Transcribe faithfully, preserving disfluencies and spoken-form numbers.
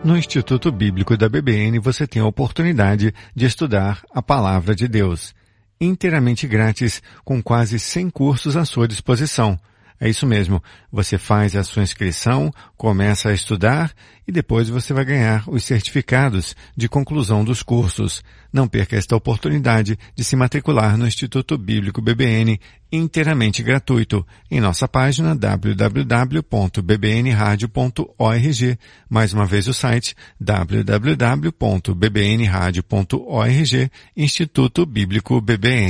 No Instituto Bíblico da B B N você tem a oportunidade de estudar a Palavra de Deus, inteiramente grátis, com quase cem cursos à sua disposição. É isso mesmo, você faz a sua inscrição, começa a estudar e depois você vai ganhar os certificados de conclusão dos cursos. Não perca esta oportunidade de se matricular no Instituto Bíblico B B N inteiramente gratuito em nossa página w w w ponto b b n radio ponto org. Mais uma vez o site w w w ponto b b n radio ponto org, Instituto Bíblico B B N.